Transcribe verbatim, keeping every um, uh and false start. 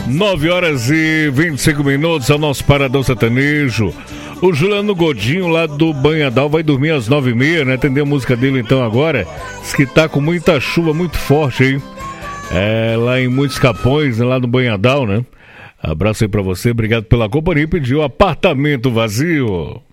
nove horas e vinte e cinco minutos, é o nosso Paradão Sertanejo. O Juliano Godinho, lá do Banhadal, vai dormir às nove e meia, né? Entendeu a música dele então agora? Diz que tá com muita chuva, muito forte, hein? É, lá em Muitos Capões, lá no Banhadal, né? Abraço aí pra você, obrigado pela companhia. Pediu Apartamento Vazio.